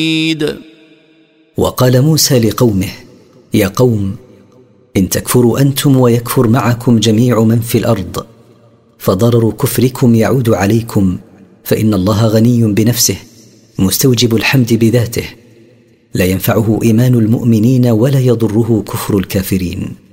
وقال موسى لقومه: يا قوم، إن تكفروا أنتم ويكفر معكم جميع من في الأرض فضرر كفركم يعود عليكم، فإن الله غني بنفسه مستوجب الحمد بذاته، لا ينفعه إيمان المؤمنين ولا يضره كفر الكافرين.